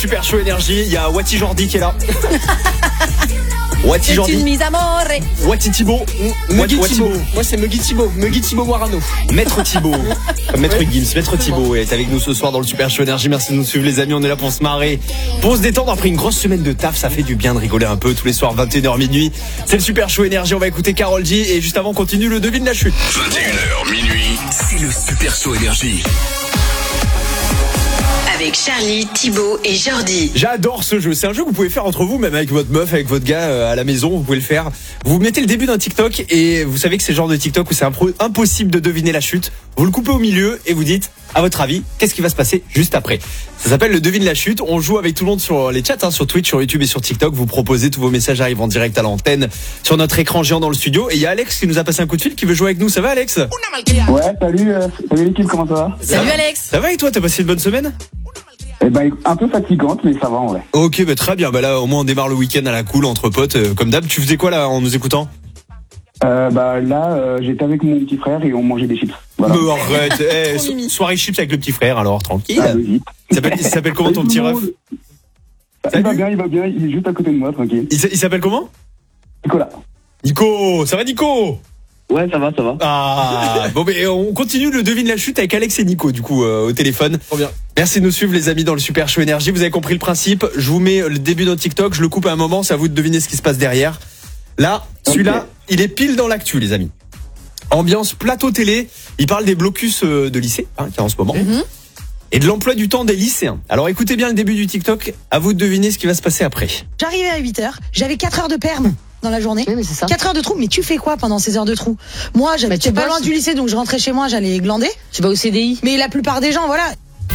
Super Show Énergie. Il y a Wati Jordi qui est là. Wati C'est Jordi. une mise à mort. Wati Thibaut. Muggy Wati Thibaut. Moi, c'est Muggy Thibaut Warano. Maître Thibaut. Maître Gims. Maître Thibaut est avec nous ce soir dans le Super Show Énergie. Merci de nous suivre, les amis. On est là pour se marrer, pour se détendre après une grosse semaine de taf. Ça fait du bien de rigoler un peu tous les soirs, 21h minuit. C'est le Super Show Énergie. On va écouter Karol G. Et juste avant, on continue le devine la chute. 21h minuit, c'est le Super Show Énergie. Avec Charlie, Thibaut et Jordi. J'adore ce jeu. C'est un jeu que vous pouvez faire entre vous, même avec votre meuf, avec votre gars à la maison. Vous pouvez le faire. Vous mettez le début d'un TikTok et vous savez que c'est le genre de TikTok où c'est impossible de deviner la chute. Vous le coupez au milieu et vous dites, à votre avis, qu'est-ce qui va se passer juste après? Ça s'appelle le devine la chute. On joue avec tout le monde sur les chats, sur Twitch, sur YouTube et sur TikTok. Vous proposez, tous vos messages arrivent en direct à l'antenne sur notre écran géant dans le studio. Et il y a Alex qui nous a passé un coup de fil, qui veut jouer avec nous. Ça va, Alex? Ouais, salut l'équipe, comment ça va? Salut Alex. Ça va et toi? T'as passé une bonne semaine? Eh ben, un peu fatigante, mais ça va en vrai. Ok, très bien. Là, au moins, on démarre le week-end à la cool, entre potes, comme d'hab. Tu faisais quoi, là, en nous écoutant? J'étais avec mon petit frère et on mangeait des chips. Voilà. Mais arrête. Soirée chips avec le petit frère, alors, tranquille. Ah, logique. Il s'appelle comment ton petit ref? Il va bien, il est juste à côté de moi, tranquille. Il s'appelle comment? Nicolas. Nico, ça va Nico? Ouais, ça va. Ah, bon, mais on continue le devine la chute avec Alex et Nico, du coup, au téléphone. Trop bien. Merci de nous suivre, les amis, dans le Super Show Énergie. Vous avez compris le principe. Je vous mets le début d'un TikTok, je le coupe à un moment, c'est à vous de deviner ce qui se passe derrière. Là, celui-là, il est pile dans l'actu, les amis. Ambiance plateau télé. Il parle des blocus de lycée, qu'il y a en ce moment. Et de l'emploi du temps des lycéens. Alors écoutez bien le début du TikTok, à vous de deviner ce qui va se passer après. J'arrivais à 8h, j'avais 4 heures de perm dans la journée. Oui, mais c'est ça. 4 heures de trou, mais tu fais quoi pendant ces heures de trou? Moi, j'habitais tu pas bosses. loin du lycée, donc je rentrais chez moi, j'allais glander. Tu vas au CDI. Mais la plupart des gens, voilà.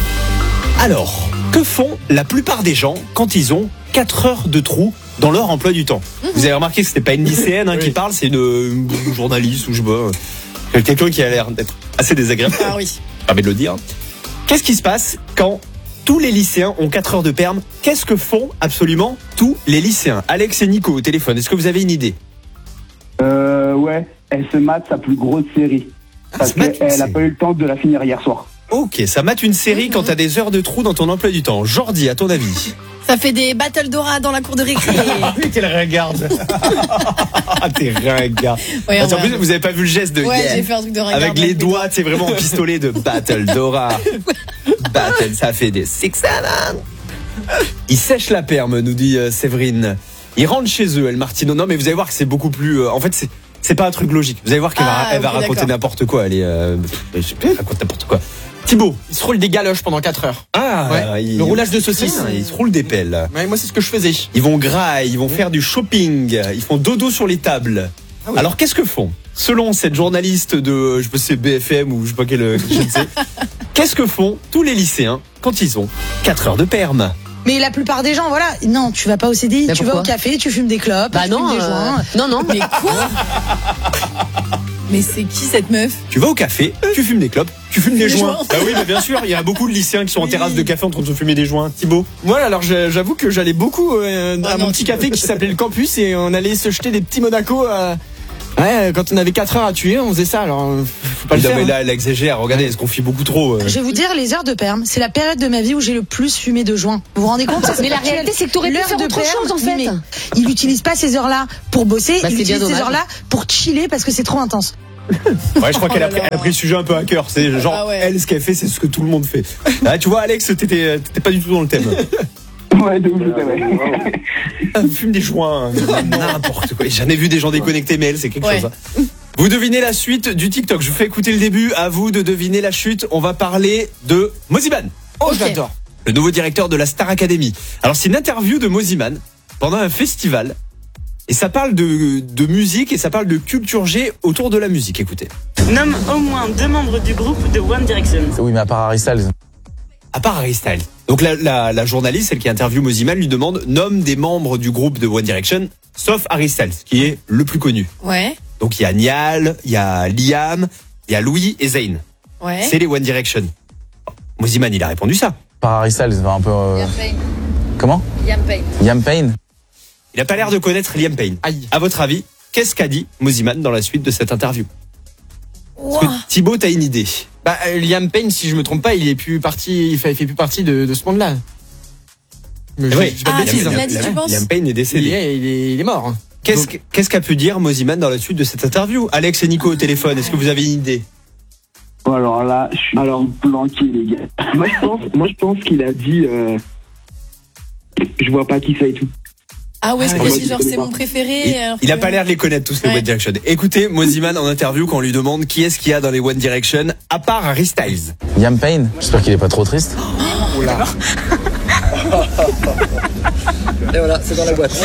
Alors, que font la plupart des gens quand ils ont 4 heures de trou dans leur emploi du temps? Vous avez remarqué que c'était pas une lycéenne qui parle, c'est une journaliste ou je sais pas, quelqu'un qui a l'air d'être assez désagréable. Ah oui. Permet de le dire. Qu'est-ce qui se passe quand tous les lycéens ont 4 heures de perm? Qu'est-ce que font absolument tous les lycéens? Alex et Nico au téléphone, est-ce que vous avez une idée? Ouais, elle se mate sa plus grosse série. Parce qu'elle a pas eu le temps de la finir hier soir. Ok, ça mate une série quand t'as des heures de trou dans ton emploi du temps. Jordi, à ton avis? Ça fait des battles Dora dans la cour de récré. Oui, qu'elle regarde. T'es ringard. Ouais, En plus, vous avez pas vu le geste de Ouais, j'ai fait un truc de ringard. avec les doigts, c'est vraiment un pistolet de Battle Dora. Battle, ça fait des 6-7. Il sèche la perme, nous dit Séverine. Ils rentrent chez eux, El Martino. Non, mais vous allez voir que c'est beaucoup plus. En fait, c'est pas un truc logique. Vous allez voir qu'elle va raconter d'accord. n'importe quoi. Elle raconte n'importe quoi. Thibaut. Il se roule des galoches pendant 4 heures. Ah, Ouais. Le roulage de saucisse. Ils se roulent des pelles. Ouais, moi, c'est ce que je faisais. Ils vont grailler, ils vont faire du shopping, ils font dodo sur les tables. Ah oui. Alors qu'est-ce que font? Selon cette journaliste de, je sais, BFM ou je sais pas quelle, je ne sais, qu'est-ce que font tous les lycéens quand ils ont 4 heures de perm? Mais la plupart des gens, voilà. Non, tu vas pas au CDI, Bah, tu vas pourquoi au café, tu fumes des clopes, Bah tu non, fumes des joints. non, mais quoi? Mais c'est qui cette meuf? Tu vas au café, tu fumes des clopes, tu fumes des joints. joints. Bah oui, mais bien sûr, il y a beaucoup de lycéens qui sont en terrasse de café en train de se fumer des joints. Thibaut? Moi, alors, j'avoue que j'allais beaucoup à non, mon petit café qui s'appelait le Campus et on allait se jeter des petits Monaco. Ouais, quand on avait 4 heures à tuer, on faisait ça. Alors, faut pas le Non, faire. mais là, elle exagère. Regardez, elle se confie beaucoup trop. Je vais vous dire, les heures de perm, c'est la période de ma vie où j'ai le plus fumé de joints. Vous vous rendez compte? Mais la réalité, c'est que t'aurais pu L'heure faire de autre chose, en oui, fait. mais il utilise pas ces heures-là pour bosser, Bah, il c'est bien utilise ces dommage. heures-là pour chiller parce que c'est trop intense. Ouais, je crois qu'elle a pris le sujet un peu à cœur. C'est genre, Ah ouais. elle, ce qu'elle fait, c'est ce que tout le monde fait. Ah, tu vois, Alex, t'étais pas du tout dans le thème. Ouais, de ouf, c'est vrai. Elle fume des joints, n'importe quoi. J'en ai vu des gens déconnectés, mais elle, c'est quelque Ouais. chose. Hein. Vous devinez la suite du TikTok. Je vous fais écouter le début. À vous de deviner la chute. On va parler de Moziman, Oh, Ok. j'adore. le nouveau directeur de la Star Academy. Alors, c'est une interview de Moziman pendant un festival. Et ça parle de musique et ça parle de culture G autour de la musique. Écoutez. Nomme au moins 2 membres du groupe de One Direction. Oui, mais à part Harry Styles. À part Harry Styles. Donc la journaliste, celle qui interviewe Moziman, lui demande nomme des membres du groupe de One Direction, sauf Harry Styles, qui est le plus connu. Ouais. Donc il y a Niall, il y a Liam, il y a Louis et Zayn. Ouais. C'est les One Direction. Moziman, il a répondu ça. Par Harry Styles, un peu. Comment? Liam Payne. Liam Payne. Il n'a pas l'air de connaître Liam Payne. Aïe. À votre avis, qu'est-ce qu'a dit Moziman dans la suite de cette interview? Est-ce que Ouah. Thibaut, t'as une idée? Bah, Liam Payne, si je me trompe pas, il fait plus partie de ce monde-là. Mais Ouais. je dis pas de bêtises. il a dit, tu penses Liam Payne est décédé. Il est mort. Qu'est-ce qu'a pu dire Moziman dans la suite de cette interview? Alex et Nico au téléphone, est-ce que vous avez une idée? Bon, alors là, je suis planqué, les gars. Moi, je pense qu'il a dit je vois pas qui c'est et tout. Ah ouais, c'est Ah, qu'il a moi, dit genre je c'est connais mon pas. préféré. Il a pas l'air de les connaître tous les Ouais. One Direction. Écoutez Moziman en interview quand on lui demande qui est-ce qu'il y a dans les One Direction à part Harry Styles. Liam Payne, j'espère qu'il est pas trop triste. Oula. Et voilà, c'est dans la boîte.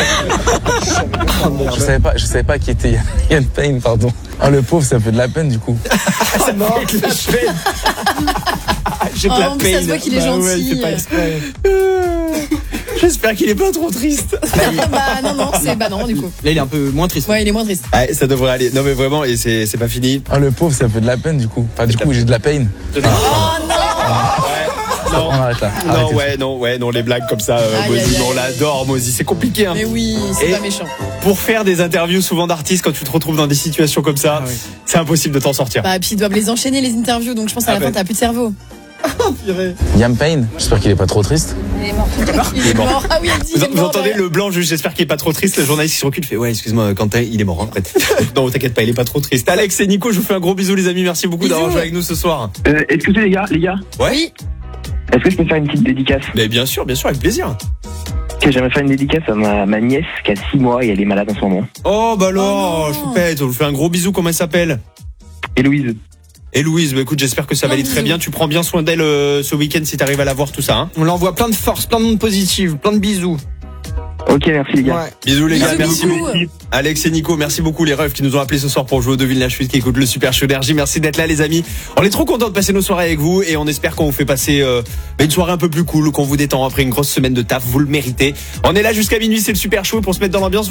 Je savais pas qui était Liam Payne, pardon. Oh le pauvre, ça fait de la peine du coup. Ça me fait de la peine. J'ai de Oh, la en plus, ça se peine. voit qu'il est Bah ouais, gentil. il fait pas exprès. J'espère qu'il est pas trop triste. Bah non, du coup. Là, il est un peu moins triste. Ouais, il est moins triste. Ouais, ça devrait aller. Non mais vraiment, et c'est pas fini. Oh le pauvre, ça fait de la peine du coup. Enfin du coup, j'ai de la peine. Oh non. Non. On arrête là. Non, les blagues comme ça, Aïe, Mozi, aïe, aïe. on l'adore, Mozi, c'est compliqué. Hein. Mais oui, c'est Et- pas méchant. Pour faire des interviews souvent d'artistes, quand tu te retrouves dans des situations comme ça, Ah oui. c'est impossible de t'en sortir. Bah, puis ils doivent les enchaîner les interviews, donc je pense à la Ah fin bah. t'as plus de cerveau. Liam Payne, j'espère qu'il est pas trop triste. Il est mort. mort. Ah oui, elle dit. il est Vous mort, entendez ouais. le blanc, juste j'espère qu'il est pas trop triste. Le journaliste qui se recule fait ouais, excuse-moi, Quentin, il est mort. Hein, après. Non, t'inquiète pas, il est pas trop triste. Alex et Nico, je vous fais un gros bisou, les amis. Merci beaucoup Bisous. d'avoir joué avec nous ce soir. Excusez, les gars. Ouais. Oui. Est-ce que je peux faire une petite dédicace? Mais bien sûr, avec plaisir. J'aimerais faire une dédicace à ma nièce qui a 6 mois et elle est malade en ce moment. Oh bah alors, Oh non. choupette, on vous fait un gros bisou. Comment elle s'appelle? Héloïse. Et Louise, bah écoute, j'espère que ça va aller très Bisous. bien. Tu prends bien soin d'elle ce week-end si t'arrives à la voir, tout ça. Hein. On l'envoie plein de force, plein de monde positif, plein de bisous. Ok, merci les gars. Ouais. Bisous les gars, Bisous, merci bisous. beaucoup. Alex et Nico, merci beaucoup les refs qui nous ont appelés ce soir pour jouer au Devine la Chute qui écoutent le Super Show d'énergie. Merci d'être là les amis. On est trop contents de passer nos soirées avec vous et on espère qu'on vous fait passer une soirée un peu plus cool, qu'on vous détend après une grosse semaine de taf, vous le méritez. On est là jusqu'à minuit, c'est le Super Show et pour se mettre dans l'ambiance,